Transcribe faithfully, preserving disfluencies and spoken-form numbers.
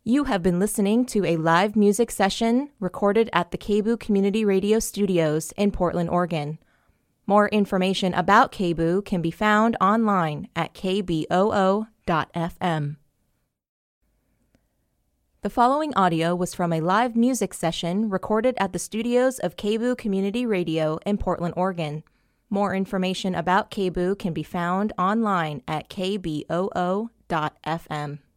You have been listening to a live music session recorded at the K B O O Community Radio Studios in Portland, Oregon. More information about K B O O can be found online at k b o o dot f m. The following audio was from a live music session recorded at the studios of K B O O Community Radio in Portland, Oregon. More information about K B O O can be found online at k b o o dot f m.